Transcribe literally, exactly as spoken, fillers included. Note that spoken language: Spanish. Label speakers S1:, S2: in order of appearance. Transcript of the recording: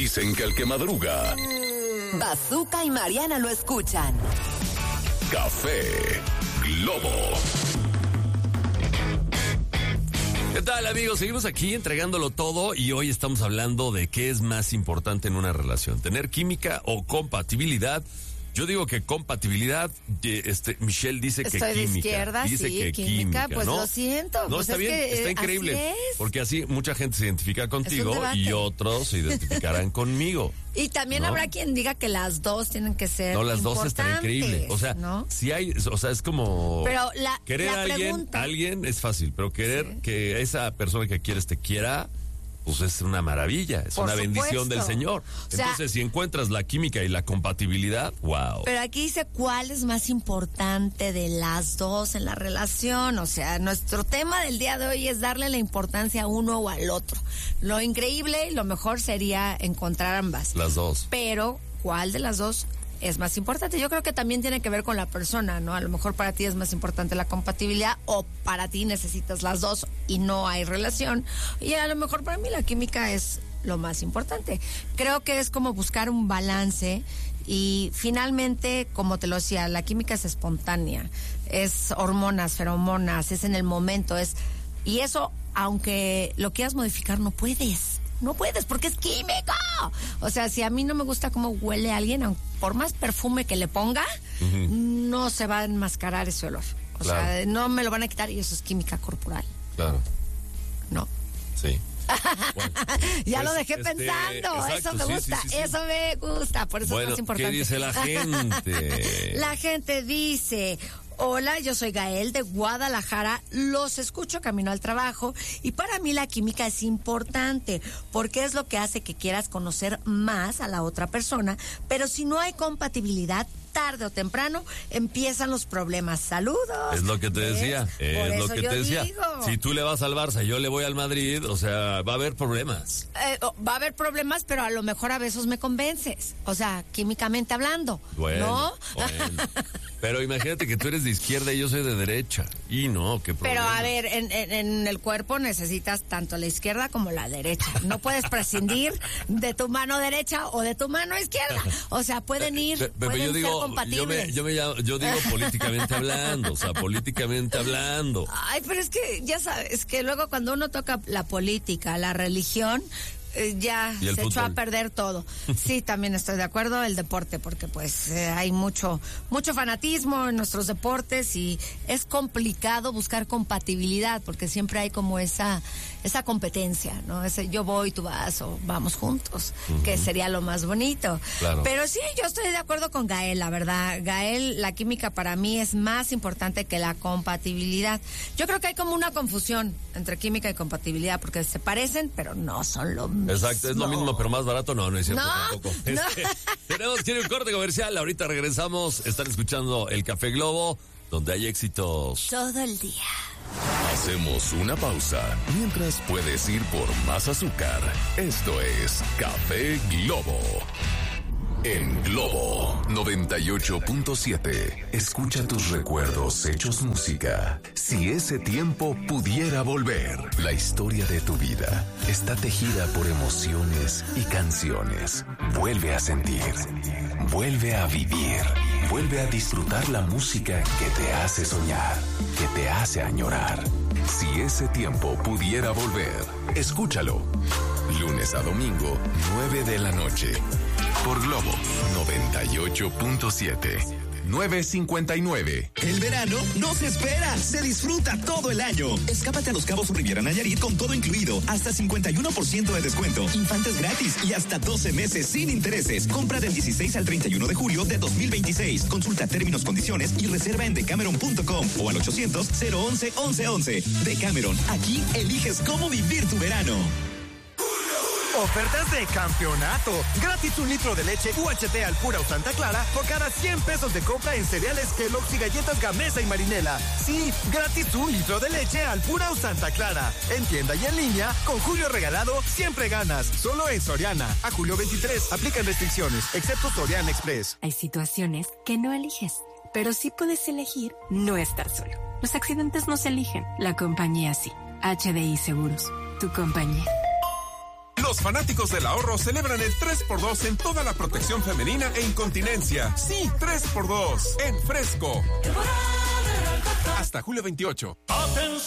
S1: Dicen que el que madruga...
S2: Bazooka y Mariana lo escuchan.
S1: Café Globo.
S3: ¿Qué tal, amigos? Seguimos aquí entregándolo todo y hoy estamos hablando de qué es más importante en una relación, tener química o compatibilidad. Yo digo que compatibilidad, este, Michelle dice
S4: Estoy
S3: que química.
S4: de izquierda,
S3: dice
S4: sí,
S3: que
S4: química,
S3: química,
S4: pues
S3: ¿no?
S4: lo siento.
S3: No,
S4: pues
S3: está
S4: es
S3: bien,
S4: que,
S3: está
S4: eh,
S3: increíble.
S4: así es.
S3: Porque así mucha gente se identifica contigo y otros se identificarán conmigo.
S4: Y también
S3: ¿no?
S4: habrá quien diga que las dos tienen que ser
S3: No, las dos están increíbles. O sea,
S4: ¿no?
S3: si hay, o sea, es como
S4: pero la,
S3: querer
S4: la
S3: a alguien,
S4: pregunta...
S3: alguien es fácil, pero querer
S4: Sí.
S3: que esa persona que quieres te quiera, pues es una maravilla, es
S4: Por
S3: una
S4: supuesto.
S3: bendición del Señor.
S4: O sea,
S3: entonces, si encuentras la química y la compatibilidad, wow.
S4: Pero aquí dice cuál es más importante de las dos en la relación. O sea, nuestro tema del día de hoy es darle la importancia a uno o al otro. Lo increíble y lo mejor sería encontrar ambas.
S3: Las dos.
S4: Pero, ¿cuál de las dos es más importante? Yo creo que también tiene que ver con la persona, ¿no? A lo mejor para ti es más importante la compatibilidad o para ti necesitas las dos y no hay relación. Y a lo mejor para mí la química es lo más importante. Creo que es como buscar un balance y finalmente, como te lo decía, la química es espontánea, es hormonas, feromonas, es en el momento, es... Y eso, aunque lo quieras modificar, no puedes. No puedes, porque es químico. O sea, si a mí no me gusta cómo huele alguien, por más perfume que le ponga, uh-huh. no se va a enmascarar ese olor. O claro. sea, no me lo van a quitar y eso es química corporal.
S3: Claro.
S4: No.
S3: Sí.
S4: Bueno, ya pues, lo dejé este, pensando. Exacto, eso me sí, gusta, sí, sí, sí. eso me gusta. Por eso
S3: bueno,
S4: es más importante.
S3: ¿qué dice la gente?
S4: La gente dice... Hola, yo soy Gael de Guadalajara, los escucho camino al trabajo y para mí la química es importante porque es lo que hace que quieras conocer más a la otra persona, pero si no hay compatibilidad, tarde o temprano empiezan los problemas. Saludos.
S3: Es lo que te ¿ves? decía, es lo que te decía.
S4: Digo.
S3: Si tú le vas al Barça y yo le voy al Madrid, o sea, va a haber problemas.
S4: Eh, va a haber problemas, pero a lo mejor a veces me convences, o sea, químicamente hablando,
S3: bueno,
S4: ¿no?
S3: Bueno. Pero imagínate que tú eres de izquierda y yo soy de derecha. Y no, qué problema.
S4: Pero a ver, en, en, en el cuerpo necesitas tanto la izquierda como la derecha. No puedes prescindir de tu mano derecha o de tu mano izquierda. O sea, pueden ir, pero, pero pueden yo digo, ser compatibles.
S3: Yo, me, yo, me, yo digo políticamente hablando, o sea, políticamente hablando.
S4: Ay, pero es que ya sabes que luego cuando uno toca la política, la religión... Eh, ya se fútbol? echó a perder todo. Sí, también estoy de acuerdo, el deporte, porque pues eh, hay mucho mucho fanatismo en nuestros deportes y es complicado buscar compatibilidad porque siempre hay como esa esa competencia, ¿no? Ese yo voy, tú vas o vamos juntos, uh-huh. que sería lo más bonito.
S3: Claro.
S4: Pero sí, yo estoy de acuerdo con Gael, la verdad. Gael, la química para mí es más importante que la compatibilidad. Yo creo que hay como una confusión entre química y compatibilidad porque se parecen, pero no son lo mismo.
S3: Exacto, es lo mismo, pero más barato no, no es cierto
S4: no,
S3: tampoco.
S4: No.
S3: Este, tenemos que ir a un corte comercial, ahorita regresamos, están escuchando el Café Globo, donde hay éxitos
S4: todo el día.
S1: Hacemos una pausa, mientras puedes ir por más azúcar. Esto es Café Globo. En Globo noventa y ocho punto siete, escucha tus recuerdos hechos música. Si ese tiempo pudiera volver, la historia de tu vida está tejida por emociones y canciones. Vuelve a sentir, vuelve a vivir, vuelve a disfrutar la música que te hace soñar, que te hace añorar. Si ese tiempo pudiera volver, escúchalo. Lunes a domingo, nueve de la noche. Por Globo noventa y ocho punto siete. nueve cincuenta y nueve.
S5: El verano no se espera, se disfruta todo el año. Escápate a Los Cabos Riviera Nayarit con todo incluido, hasta cincuenta y uno por ciento de descuento, infantes gratis y hasta doce meses sin intereses. Compra del dieciséis al treinta y uno de julio de dos mil veintiséis. Consulta términos, condiciones y reserva en decameron punto com o al ochocientos, cero once, once once. Decameron, aquí eliges cómo vivir tu verano.
S6: Ofertas de campeonato. Gratis un litro de leche U H T Alpura o Santa Clara por cada cien pesos de compra en cereales Kellogg's y galletas Gamesa y Marinela. Sí, gratis un litro de leche Alpura o Santa Clara. En tienda y en línea, con Julio Regalado, siempre ganas. Solo en Soriana. A julio veintitrés, aplican restricciones, excepto Soriana Express.
S7: Hay situaciones que no eliges, pero sí puedes elegir no estar solo. Los accidentes no se eligen, la compañía sí. H D I Seguros, tu compañía.
S8: Los fanáticos del ahorro celebran el tres por dos en toda la protección femenina e incontinencia. Sí, tres por dos en Fresco. Hasta julio veintiocho.
S9: Atención.